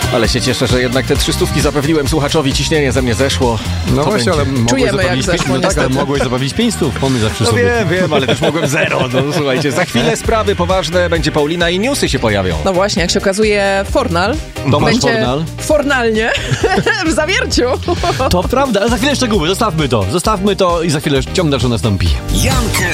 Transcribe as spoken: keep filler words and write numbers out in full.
Ale się cieszę, że jednak te trzystówki zapewniłem słuchaczowi, ciśnienie ze mnie zeszło. No To właśnie, będzie. ale mogłeś Czujemy, jak zapewnić zeszło, pięć, no tak, ale niestety. mogłeś zapewnić pięć stów, pomysł zawsze No sobie. wiem, wiem, ale też mogłem zero. No słuchajcie, za chwilę sprawy poważne, będzie Paulina i newsy się pojawią. No właśnie, jak się okazuje, Fornal Tomasz będzie Fornal. fornalnie w zawierciu. To prawda, ale za chwilę szczegóły, zostawmy to, zostawmy to i za chwilę ciąg dalszy nastąpi. Jankę